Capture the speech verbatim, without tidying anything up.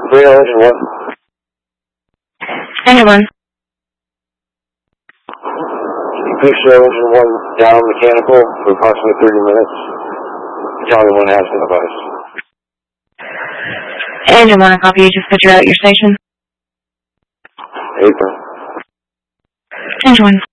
Three engine one. Engine one. Please show engine one down mechanical for approximately thirty minutes. Battalion one has been advised. Engine one, I copy you. Just put you out at your station. Apron. Engine one.